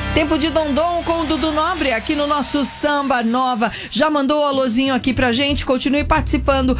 Tempo de Dondon com o Dudu Nobre aqui no nosso Samba Nova. Já mandou o alôzinho aqui pra gente? Continue participando.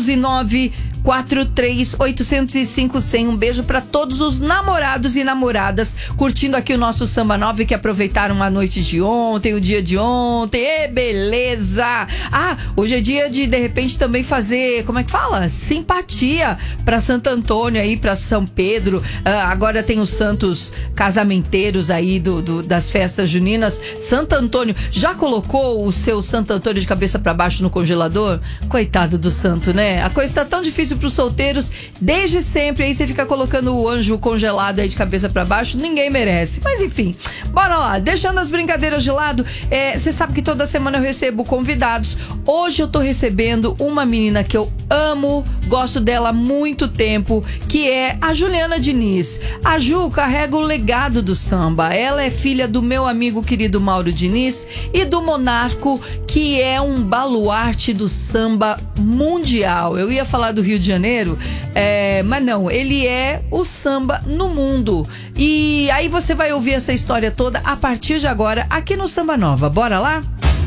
11943-805-100. Um beijo pra todos os namorados e namoradas curtindo aqui o nosso Samba Nova e que aproveitaram a noite de ontem, o dia de ontem. Beleza! Ah, hoje é dia de repente também fazer, como é que fala? Simpatia pra Santo Antônio aí, pra São Pedro. Agora tem os santos casamenteiros aí das festas juninas. Santo Antônio, já colocou o seu Santo Antônio de cabeça pra baixo no congelador? Coitado do santo, né? A coisa tá tão difícil pros solteiros desde sempre. Aí você fica colocando o anjo congelado aí de cabeça pra baixo, ninguém merece. Mas enfim, bora lá. Deixando as brincadeiras de lado, você sabe que toda semana eu recebo convidados. Hoje eu tô recebendo uma menina que eu amo, gosto dela há muito tempo, que é a Juliana Diniz. A Ju carrega o legado do samba. Ela é filha do meu amigo querido Mauro Diniz e do Monarco, que é um baluarte do samba mundial. Eu ia falar do Rio de Janeiro, mas não, ele é o samba no mundo. E aí você vai ouvir essa história toda a partir de agora aqui no Samba Nova. Bora lá?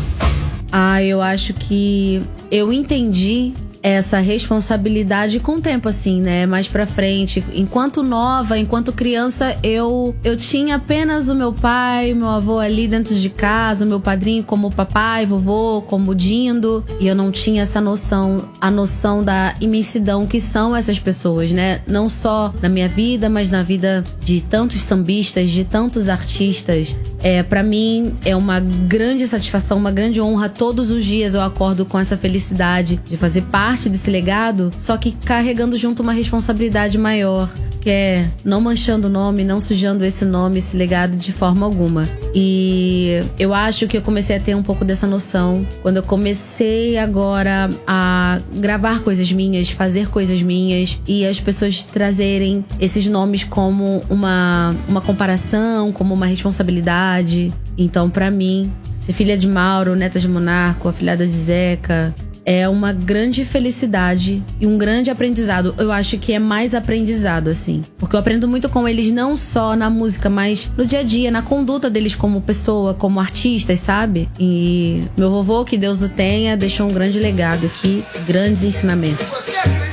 Eu acho que eu entendi essa responsabilidade com o tempo, assim, né? Mais pra frente. Enquanto nova, enquanto criança, eu tinha apenas o meu pai, meu avô ali dentro de casa, o meu padrinho como papai, vovô, como Dindo. E eu não tinha essa noção, a noção da imensidão que são essas pessoas, né? Não só na minha vida, mas na vida de tantos sambistas, de tantos artistas. Pra mim é uma grande satisfação, uma grande honra. Todos os dias eu acordo com essa felicidade de fazer parte desse legado, só que carregando junto uma responsabilidade maior, que é não manchando o nome, não sujando esse nome, esse legado de forma alguma. E eu acho que eu comecei a ter um pouco dessa noção quando eu comecei agora a gravar coisas minhas, fazer coisas minhas, e as pessoas trazerem esses nomes como uma comparação, como uma responsabilidade. Então, pra mim, ser filha de Mauro, neta de Monarco, afilhada de Zeca, é uma grande felicidade e um grande aprendizado. Eu acho que é mais aprendizado, assim. Porque eu aprendo muito com eles, não só na música, mas no dia a dia, na conduta deles como pessoa, como artistas, sabe? E meu vovô, que Deus o tenha, deixou um grande legado aqui, grandes ensinamentos.